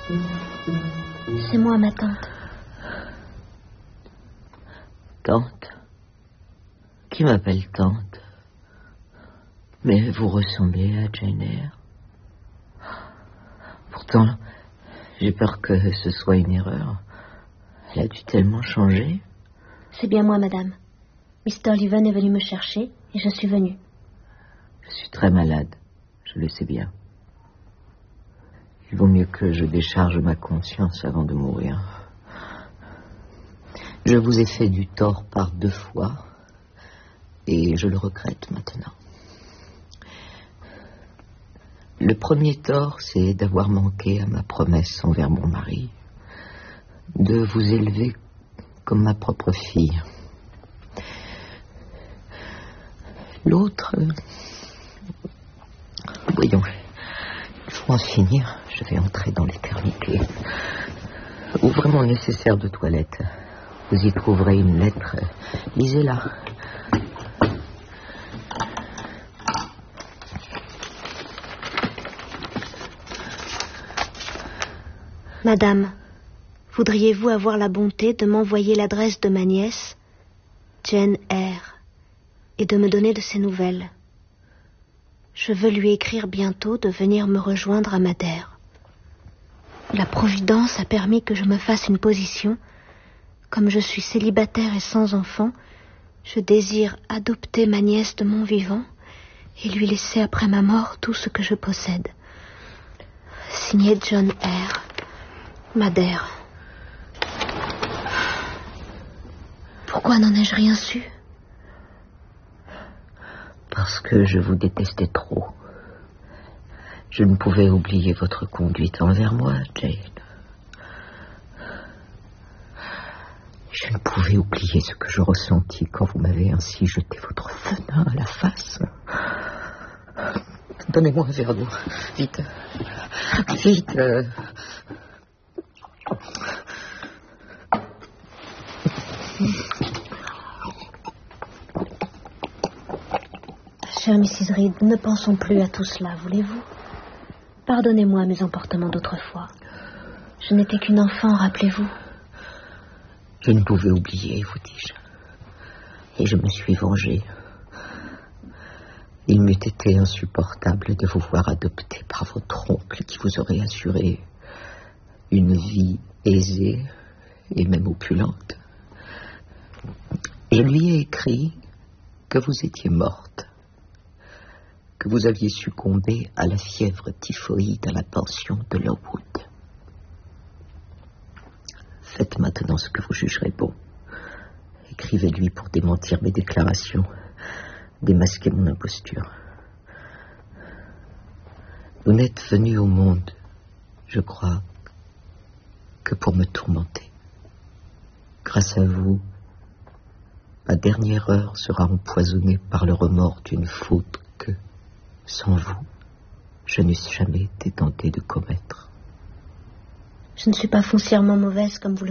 C'est moi, ma tante. Tante? Qui m'appelle tante? Mais vous ressemblez à Jane Eyre. Pourtant, j'ai peur que ce soit une erreur. Elle a dû tellement changer. C'est bien moi, madame. Mr. Leven est venu me chercher et je suis venue. Je suis très malade, je le sais bien. Il vaut mieux que je décharge ma conscience avant de mourir. Je vous ai fait du tort par 2 fois et je le regrette maintenant. Le premier tort, c'est d'avoir manqué à ma promesse envers mon mari, de vous élever comme ma propre fille. L'autre... Voyons, il faut en finir. Je vais entrer dans l'éternité. Ouvrez mon nécessaire de toilette. Vous y trouverez une lettre. Lisez-la. Madame, voudriez-vous avoir la bonté de m'envoyer l'adresse de ma nièce, Jane Eyre, et de me donner de ses nouvelles? Je veux lui écrire bientôt de venir me rejoindre à Madère. La Providence a permis que je me fasse une position. Comme je suis célibataire et sans enfant, je désire adopter ma nièce de mon vivant et lui laisser après ma mort tout ce que je possède. Signé John Eyre, Madère. Pourquoi n'en ai-je rien su? Parce que je vous détestais trop. Je ne pouvais oublier votre conduite envers moi, Jane. Je ne pouvais oublier ce que je ressentis quand vous m'avez ainsi jeté votre venin à la face. Donnez-moi un verre d'eau. Vite. Vite. Chère Mrs. Reed, ne pensons plus à tout cela, voulez-vous? Pardonnez-moi mes emportements d'autrefois. Je n'étais qu'une enfant, rappelez-vous. Je ne pouvais oublier, vous dis-je. Et je me suis vengé. Il m'eût été insupportable de vous voir adopté par votre oncle qui vous aurait assuré une vie aisée et même opulente. Je lui ai écrit que vous étiez morte, que vous aviez succombé à la fièvre typhoïde à la pension de Lowood. Faites maintenant ce que vous jugerez bon. Écrivez-lui pour démentir mes déclarations, démasquer mon imposture. Vous n'êtes venu au monde, je crois, que pour me tourmenter. Grâce à vous, ma dernière heure sera empoisonnée par le remords d'une faute que, sans vous, je n'eusse jamais été tenté de commettre. Je ne suis pas foncièrement mauvaise comme vous le